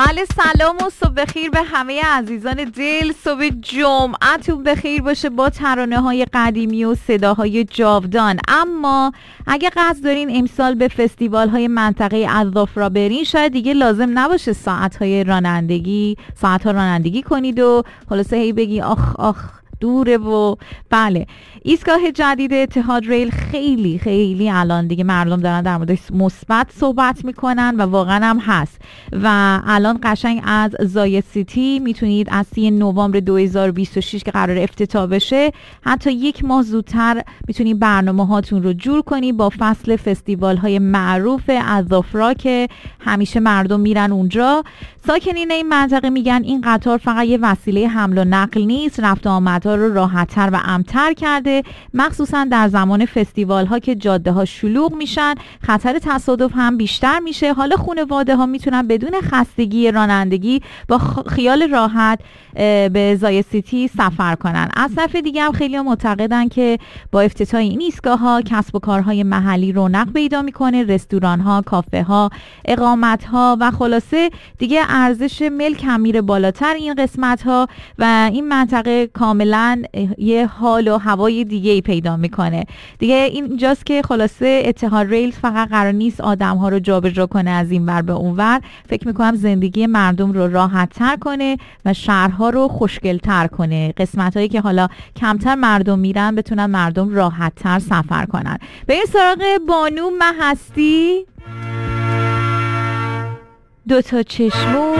بله سلام و صبح بخیر به همه عزیزان دل. صبح جمعتون بخیر باشه با ترانه های قدیمی و صداهای جاودان. اما اگه قصد دارین امسال به فستیوال های منطقه اظافرا برین، شاید دیگه لازم نباشه ساعت ها رانندگی کنید و خلاصه هی بگی آخ دوره. و بله، ایستگاه جدید اتحاد ریل خیلی خیلی الان دیگه مردم دارن در موردش مثبت صحبت میکنن و واقعا هم هست. و الان قشنگ از زاید سیتی میتونید از 3 نوامبر 2026 که قرار افتتاح بشه حتی یک ماه زودتر میتونید برنامه هاتون رو جور کنی با فصل فستیوال های معروف اظافرا که همیشه مردم میرن اونجا. ساکنین این منطقه میگن این قطار فقط یه وسیله حمل و نقل نیست، رفت و آمدها رو راحت‌تر و امن‌تر کرده، مخصوصا در زمان فستیوال ها که جاده ها شلوغ میشن، خطر تصادف هم بیشتر میشه. حالا خانواده ها میتونن بدون خستگی رانندگی با خیال راحت به زاید سیتی سفر کنن. از طرف دیگه هم خیلی معتقدن که با افتتاح این ایستگاه ها کسب و کارهای محلی رونق پیدا میکنه، رستوران ها، کافه ها، اقامت ها و خلاصه دیگه ارزش ملک هم میره بالاتر این قسمت ها و این منطقه کاملا یه حال و هوای دیگه ای پیدا میکنه. دیگه اینجاست که خلاصه اتحاد ریل فقط قرار نیست آدم ها رو جابجا کنه از این ور به اون ور، فکر میکنم زندگی مردم رو راحت تر کنه و شهرها رو خوشگل تر کنه. قسمت هایی که حالا کمتر مردم میرن بتونن مردم راحت تر سفر کنن. به این سراغ بانو من هستی، 2 تا چشمو